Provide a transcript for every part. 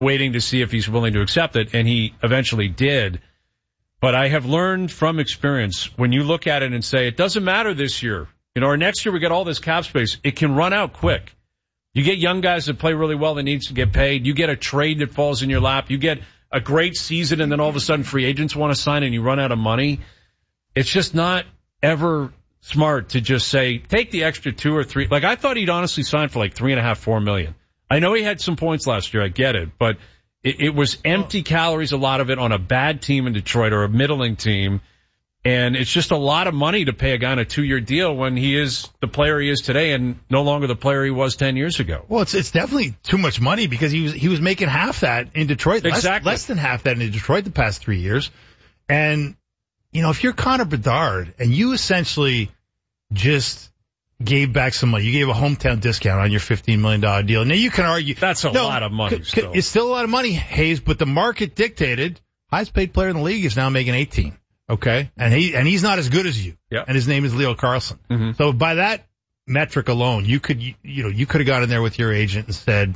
waiting to see if he's willing to accept it, and he eventually did. But I have learned from experience, when you look at it and say, it doesn't matter this year, or next year we get all this cap space, it can run out quick. You get young guys that play really well that needs to get paid. You get a trade that falls in your lap. You get a great season, and then all of a sudden free agents want to sign and you run out of money. It's just not ever smart to just say, take the extra 2 or 3. Like, I thought he'd honestly sign for like $3.5-4 million. I know he had some points last year. I get it. But it was empty calories, a lot of it, on a bad team in Detroit or a middling team. And it's just a lot of money to pay a guy on a 2-year deal when he is the player he is today and no longer the player he was 10 years ago. Well, it's definitely too much money because he was making half that in Detroit. Exactly. Less than half that in Detroit the past 3 years. And, if you're Connor Bedard and you essentially just gave back some money, you gave a hometown discount on your $15 million deal. Now you can argue that's a lot of money. Still. It's still a lot of money, Hayes, but the market dictated highest paid player in the league is now making 18. Okay. And he's not as good as you. Yep. And his name is Leo Carlson. Mm-hmm. So by that metric alone, you could have gone in there with your agent and said,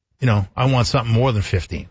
I want something more than 15.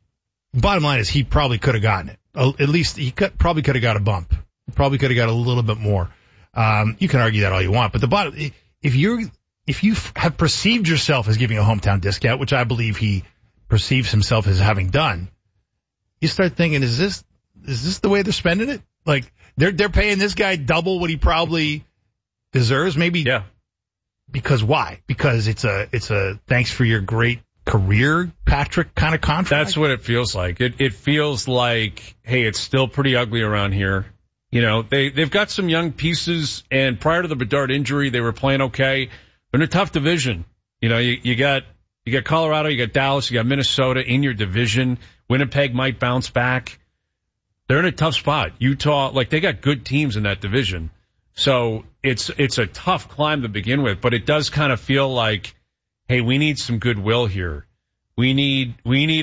Bottom line is he probably could have gotten it. At least probably could have got a bump. Probably could have got a little bit more. You can argue that all you want, but if you have perceived yourself as giving a hometown discount, which I believe he perceives himself as having done, you start thinking, is this the way they're spending it? Like they're paying this guy double what he probably deserves, maybe. Yeah. Because why? Because it's a thanks for your great career, Patrick, kind of contract. That's what it feels like. It feels like, hey, it's still pretty ugly around here. They've got some young pieces, and prior to the Bedard injury, they were playing okay. They're in a tough division. You got Colorado, you got Dallas, you got Minnesota in your division. Winnipeg might bounce back. They're in a tough spot. Utah, they got good teams in that division. So it's a tough climb to begin with, but it does kind of feel like, hey, we need some goodwill here. We need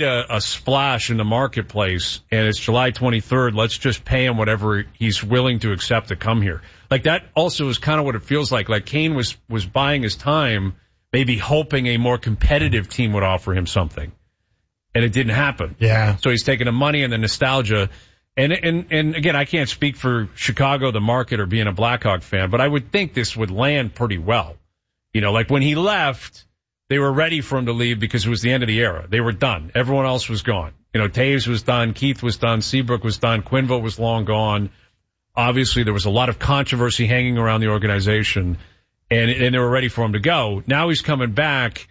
a splash in the marketplace, and it's July 23rd. Let's just pay him whatever he's willing to accept to come here. Like, that also is kind of what it feels like. Like, Kane was buying his time, maybe hoping a more competitive team would offer him something. And it didn't happen. Yeah. So he's taking the money and the nostalgia. And again, I can't speak for Chicago, the market, or being a Blackhawk fan, but I would think this would land pretty well. Like when he left, they were ready for him to leave because it was the end of the era. They were done. Everyone else was gone. Taves was done. Keith was done. Seabrook was done. Quinville was long gone. Obviously, there was a lot of controversy hanging around the organization, and they were ready for him to go. Now he's coming back,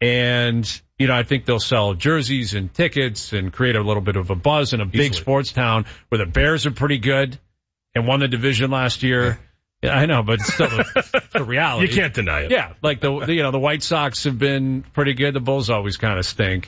and I think they'll sell jerseys and tickets and create a little bit of a buzz in a big sports town where the Bears are pretty good and won the division last year. Yeah, I know, but it's still it's a reality. You can't deny it. Yeah, like the White Sox have been pretty good. The Bulls always kind of stink.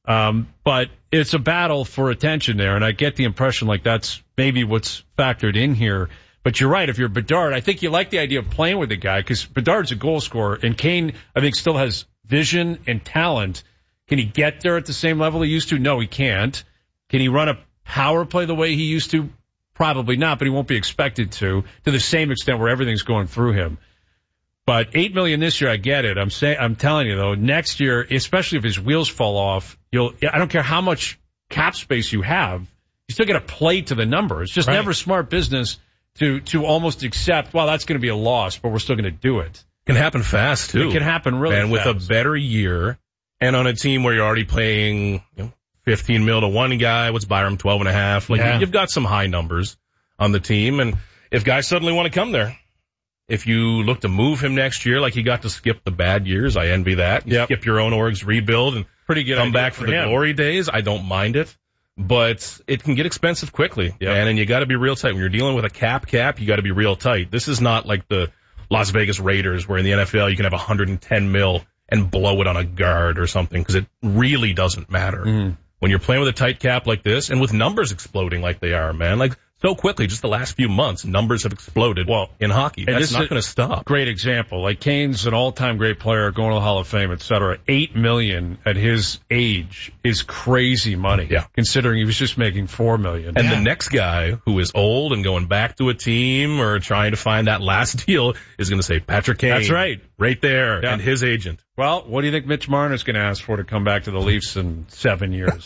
But it's a battle for attention there, and I get the impression like that's maybe what's factored in here. But you're right. If you're Bedard, I think you like the idea of playing with the guy because Bedard's a goal scorer, and Kane, I think, still has vision and talent. Can he get there at the same level he used to? No, he can't. Can he run a power play the way he used to? Probably not, but he won't be expected to the same extent where everything's going through him. But $8 million this year, I get it. I'm telling you though, next year, especially if his wheels fall off, I don't care how much cap space you have, you still got to play to the number. It's just never smart business to almost accept, well, that's going to be a loss, but we're still going to do it. It can happen fast too. It can happen really fast. And with a better year, and on a team where you're already paying, $15 million to one guy, what's Byram, 12.5? You've got some high numbers on the team, and if guys suddenly want to come there, if you look to move him next year, like he got to skip the bad years, I envy that. Yep. Skip your own org's rebuild and pretty good come back for the glory days. I don't mind it, but it can get expensive quickly, and you got to be real tight when you're dealing with a cap. You got to be real tight. This is not like the Las Vegas Raiders, where in the NFL you can have $110 million and blow it on a guard or something, because it really doesn't matter. When you're playing with a tight cap like this and with numbers exploding like they are, man, so quickly. Just the last few months, numbers have exploded in hockey. That's not going to stop. Great example. Like Kane's an all-time great player, going to the Hall of Fame, et cetera. $8 million at his age is crazy money. Yeah. Considering he was just making $4 million. And the next guy who is old and going back to a team or trying to find that last deal is going to say Patrick Kane. That's right. Right there. Yeah. And his agent. Well, what do you think Mitch Marner's going to ask for to come back to the Leafs in 7 years?